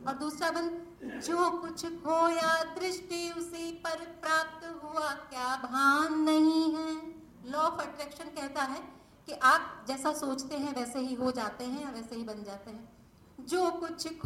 और दूसरा बंद, जो कुछ खोया दृष्टि उसी पर प्राप्त हुआ, क्या भान नहीं है। लॉ ऑफ अट्रैक्शन कहता है कि आप जैसा सोचते हैं वैसे ही हो जाते हैं और वैसे ही बन जाते हैं। जो कुछ